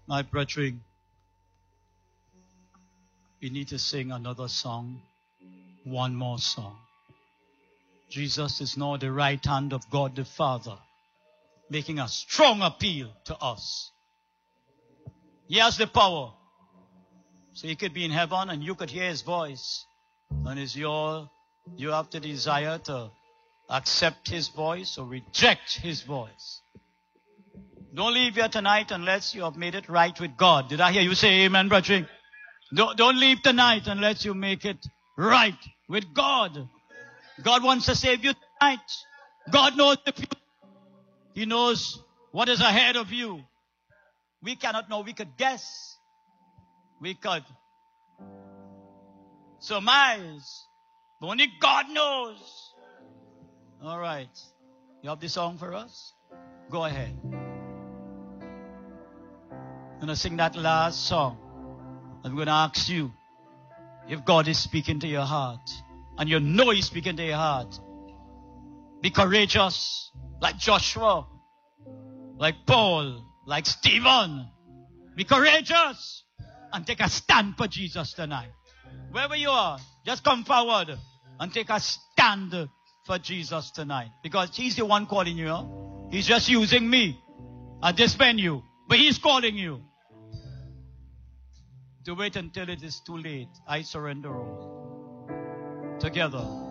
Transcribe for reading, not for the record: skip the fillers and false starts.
My brethren, we need to sing another song, one more song. Jesus is now at the right hand of God the Father, making a strong appeal to us. He has the power. So he could be in heaven and you could hear his voice. And it's you have the desire to accept his voice or reject his voice. Don't leave here tonight unless you have made it right with God. Did I hear you say amen, brethren? Don't leave tonight unless you make it right with God. God wants to save you tonight. God knows the future. He knows what is ahead of you. We cannot know. We could guess. We could surmise. But only God knows. All right. You have the song for us? Go ahead. I'm going to sing that last song. I'm going to ask you if God is speaking to your heart. And you know he's speaking to your heart. Be courageous like Joshua, like Paul, like Stephen. Be courageous and take a stand for Jesus tonight. Wherever you are, just come forward and take a stand for Jesus tonight. Because he's the one calling you. Huh? He's just using me at this venue. But he's calling you. To wait until it is too late. I surrender all. Together.